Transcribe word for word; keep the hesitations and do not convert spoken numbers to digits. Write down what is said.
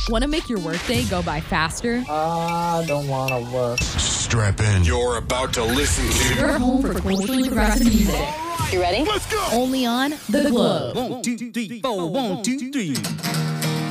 Want to make your workday go by faster? I don't want to work. Strap in. You're about to listen to Your home for culturally progressive music. You ready? Let's go. Only on The Globe. One, two, three, four, one, two, three.